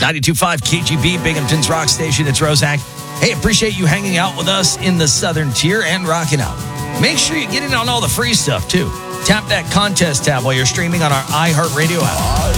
92.5 KGB, Binghamton's rock station. It's Roszak. Hey, appreciate you hanging out with us in the Southern Tier and rocking out. Make sure you get in on all the free stuff, too. Tap that contest tab while you're streaming on our iHeartRadio app.